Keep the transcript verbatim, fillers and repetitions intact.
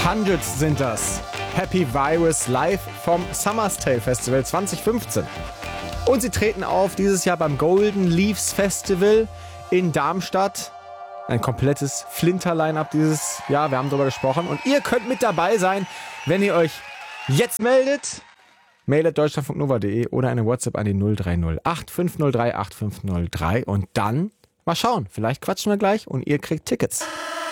Hundreds sind das. Happy Virus live vom Summer's Tale Festival zwanzig fünfzehn. Und sie treten auf dieses Jahr beim Golden Leaves Festival in Darmstadt. Ein komplettes Flinter-Line-Up dieses Jahr, wir haben darüber gesprochen. Und ihr könnt mit dabei sein, wenn ihr euch jetzt meldet. Mail at deutschlandfunk nova punkt de oder eine WhatsApp an die null drei null acht fünf null drei acht fünf null drei. Und dann mal schauen, vielleicht quatschen wir gleich und ihr kriegt Tickets.